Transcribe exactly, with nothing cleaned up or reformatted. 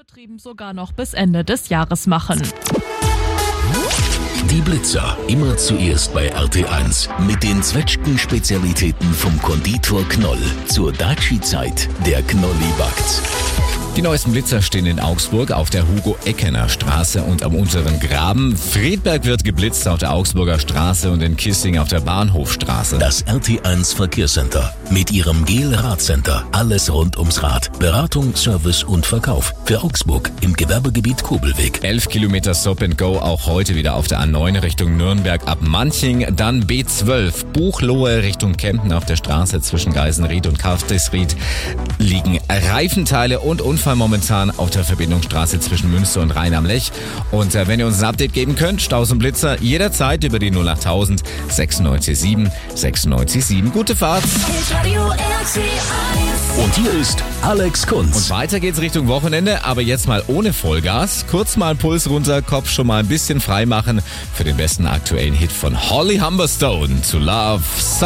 Betrieben sogar noch bis Ende des Jahres machen. Die Blitzer, immer zuerst bei R T eins. Mit den Zwetschgen-Spezialitäten vom Konditor Knoll. Zur Daci-Zeit, der Knolli backt. Die neuesten Blitzer stehen in Augsburg auf der Hugo-Eckener Straße und am Unteren Graben. Friedberg wird geblitzt auf der Augsburger Straße und in Kissing auf der Bahnhofstraße. Das R T eins Verkehrscenter mit ihrem Gel-Radcenter. Alles rund ums Rad. Beratung, Service und Verkauf. Für Augsburg im Gewerbegebiet Kobelweg. elf Kilometer Stop and Go auch heute wieder auf der A neun Richtung Nürnberg ab Manching. Dann B zwölf Buchloe Richtung Kempten auf der Straße zwischen Geisenried und Kaufdesried liegen Reifenteile und Unfall momentan auf der Verbindungsstraße zwischen Münster und Rhein am Lech. Und äh, wenn ihr uns ein Update geben könnt, Staus und Blitzer jederzeit über die null achttausend sechsundneunzig sieben sechsundneunzig sieben. Gute Fahrt! Und hier ist Alex Kunz. Und weiter geht's Richtung Wochenende, aber jetzt mal ohne Vollgas. Kurz mal Puls runter, Kopf schon mal ein bisschen frei machen für den besten aktuellen Hit von Holly Humberstone, To Love.